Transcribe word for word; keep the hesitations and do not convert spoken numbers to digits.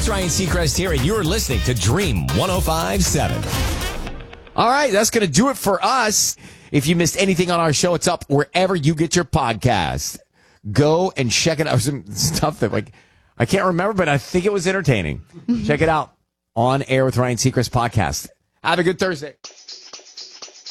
It's Ryan Seacrest here, and you're listening to Dream one oh five point seven. All right, that's going to do it for us. If you missed anything on our show, it's up wherever you get your podcast. Go and check it out. Some stuff that, like, I can't remember, but I think it was entertaining. Check it out. On Air with Ryan Seacrest podcast. Have a good Thursday.